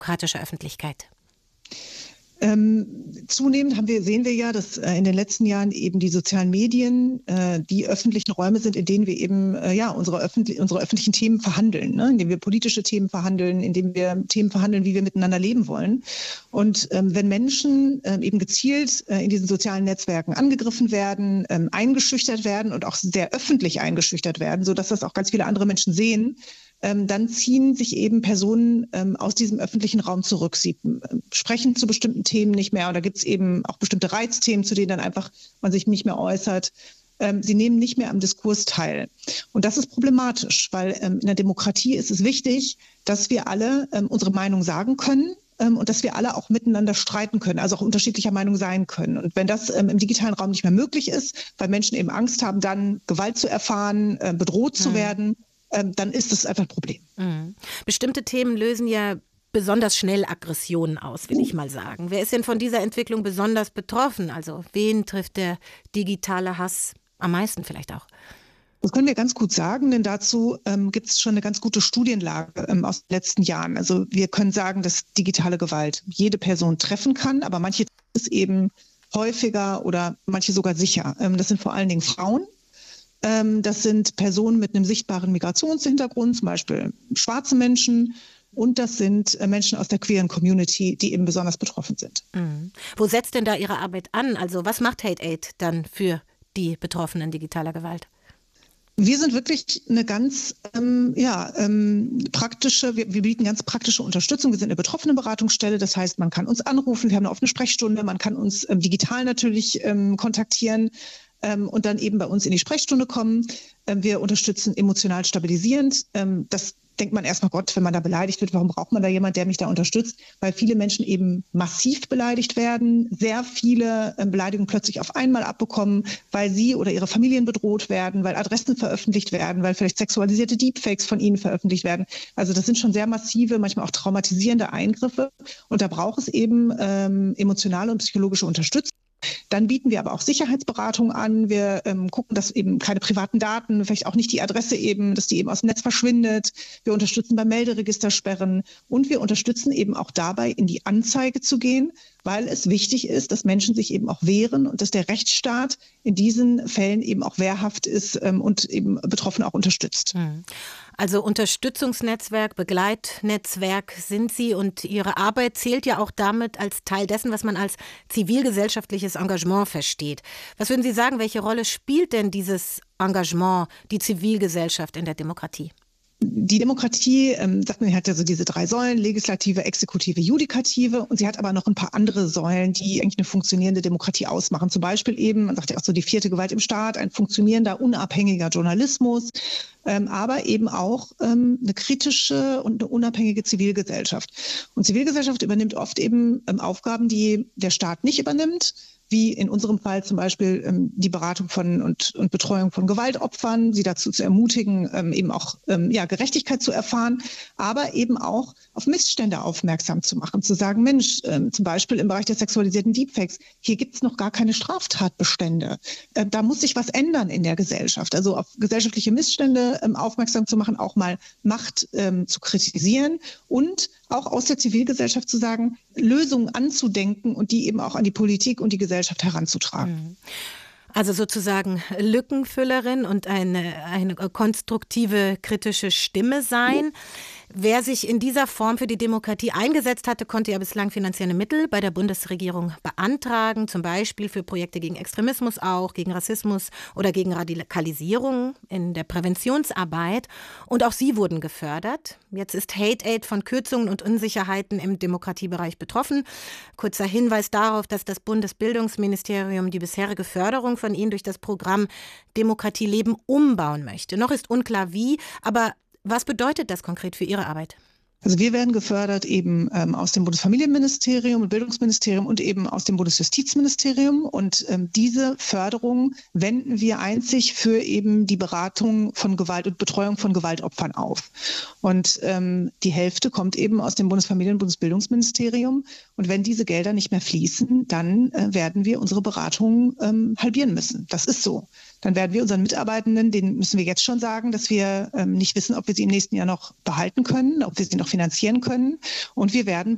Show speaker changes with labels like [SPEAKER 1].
[SPEAKER 1] demokratische Öffentlichkeit?
[SPEAKER 2] Zunehmend sehen wir ja, dass in den letzten Jahren eben die sozialen Medien die öffentlichen Räume sind, in denen wir eben unsere öffentlichen Themen verhandeln, ne? Indem wir politische Themen verhandeln, indem wir Themen verhandeln, wie wir miteinander leben wollen. Und wenn Menschen eben gezielt in diesen sozialen Netzwerken angegriffen werden, eingeschüchtert werden und auch sehr öffentlich eingeschüchtert werden, sodass das auch ganz viele andere Menschen sehen, dann ziehen sich eben Personen aus diesem öffentlichen Raum zurück. Sie sprechen zu bestimmten Themen nicht mehr oder gibt es eben auch bestimmte Reizthemen, zu denen dann einfach man sich nicht mehr äußert. Sie nehmen nicht mehr am Diskurs teil. Und das ist problematisch, weil in der Demokratie ist es wichtig, dass wir alle unsere Meinung sagen können und dass wir alle auch miteinander streiten können, also auch unterschiedlicher Meinung sein können. Und wenn das im digitalen Raum nicht mehr möglich ist, weil Menschen eben Angst haben, dann Gewalt zu erfahren, bedroht zu werden, dann ist das einfach ein Problem.
[SPEAKER 1] Bestimmte Themen lösen ja besonders schnell Aggressionen aus, will ich mal sagen. Wer ist denn von dieser Entwicklung besonders betroffen? Also wen trifft der digitale Hass am meisten vielleicht auch?
[SPEAKER 2] Das können wir ganz gut sagen, denn dazu gibt es schon eine ganz gute Studienlage aus den letzten Jahren. Also wir können sagen, dass digitale Gewalt jede Person treffen kann, aber manche ist eben häufiger oder manche sogar sicher. Das sind vor allen Dingen Frauen. Das sind Personen mit einem sichtbaren Migrationshintergrund, zum Beispiel schwarze Menschen. Und das sind Menschen aus der queeren Community, die eben besonders betroffen sind.
[SPEAKER 1] Wo setzt denn da Ihre Arbeit an? Also was macht Hate Aid dann für die Betroffenen digitaler Gewalt?
[SPEAKER 2] Wir sind wirklich eine ganz praktische, wir bieten ganz praktische Unterstützung. Wir sind eine Betroffenenberatungsstelle, das heißt, man kann uns anrufen, wir haben eine offene Sprechstunde, man kann uns digital natürlich kontaktieren. Und dann eben bei uns in die Sprechstunde kommen. Wir unterstützen emotional stabilisierend. Das denkt man erstmal, Gott, wenn man da beleidigt wird, warum braucht man da jemand, der mich da unterstützt? Weil viele Menschen eben massiv beleidigt werden, sehr viele Beleidigungen plötzlich auf einmal abbekommen, weil sie oder ihre Familien bedroht werden, weil Adressen veröffentlicht werden, weil vielleicht sexualisierte Deepfakes von ihnen veröffentlicht werden. Also das sind schon sehr massive, manchmal auch traumatisierende Eingriffe. Und da braucht es eben emotionale und psychologische Unterstützung. Dann bieten wir aber auch Sicherheitsberatung an. Wir gucken, dass eben keine privaten Daten, vielleicht auch nicht die Adresse eben, dass die eben aus dem Netz verschwindet. Wir unterstützen bei Melderegistersperren und wir unterstützen eben auch dabei, in die Anzeige zu gehen, weil es wichtig ist, dass Menschen sich eben auch wehren und dass der Rechtsstaat in diesen Fällen eben auch wehrhaft ist und eben Betroffene auch unterstützt.
[SPEAKER 1] Also Unterstützungsnetzwerk, Begleitnetzwerk sind Sie und Ihre Arbeit zählt ja auch damit als Teil dessen, was man als zivilgesellschaftliches Engagement versteht. Was würden Sie sagen, welche Rolle spielt denn dieses Engagement, die Zivilgesellschaft in der Demokratie?
[SPEAKER 2] Die Demokratie, sagt man, hat ja so diese 3 Säulen, Legislative, Exekutive, Judikative. Und sie hat aber noch ein paar andere Säulen, die eigentlich eine funktionierende Demokratie ausmachen. Zum Beispiel eben, man sagt ja auch so die 4. Gewalt im Staat, ein funktionierender, unabhängiger Journalismus, aber eben auch eine kritische und eine unabhängige Zivilgesellschaft. Und Zivilgesellschaft übernimmt oft eben Aufgaben, die der Staat nicht übernimmt, wie in unserem Fall zum Beispiel die Beratung von und Betreuung von Gewaltopfern, sie dazu zu ermutigen, eben auch Gerechtigkeit zu erfahren, aber eben auch auf Missstände aufmerksam zu machen, zu sagen, Mensch, zum Beispiel im Bereich der sexualisierten Deepfakes, hier gibt es noch gar keine Straftatbestände. Da muss sich was ändern in der Gesellschaft. Also auf gesellschaftliche Missstände aufmerksam zu machen, auch mal Macht zu kritisieren und auch aus der Zivilgesellschaft zu sagen, Lösungen anzudenken und die eben auch an die Politik und die Gesellschaft heranzutragen.
[SPEAKER 1] Also sozusagen Lückenfüllerin und eine konstruktive, kritische Stimme sein. Wer sich in dieser Form für die Demokratie eingesetzt hatte, konnte ja bislang finanzielle Mittel bei der Bundesregierung beantragen, zum Beispiel für Projekte gegen Extremismus auch, gegen Rassismus oder gegen Radikalisierung in der Präventionsarbeit. Und auch sie wurden gefördert. Jetzt ist Hate Aid von Kürzungen und Unsicherheiten im Demokratiebereich betroffen. Kurzer Hinweis darauf, dass das Bundesbildungsministerium die bisherige Förderung von ihnen durch das Programm Demokratie leben umbauen möchte. Noch ist unklar wie, aber was bedeutet das konkret für Ihre Arbeit?
[SPEAKER 2] Also wir werden gefördert eben aus dem Bundesfamilienministerium und Bildungsministerium und eben aus dem Bundesjustizministerium. Und diese Förderung wenden wir einzig für eben die Beratung von Gewalt und Betreuung von Gewaltopfern auf. Und die Hälfte kommt eben aus dem Bundesfamilien- und Bundesbildungsministerium. Und wenn diese Gelder nicht mehr fließen, dann werden wir unsere Beratungen halbieren müssen. Das ist so. Dann werden wir unseren Mitarbeitenden, denen müssen wir jetzt schon sagen, dass wir nicht wissen, ob wir sie im nächsten Jahr noch behalten können, ob wir sie noch finanzieren können. Und wir werden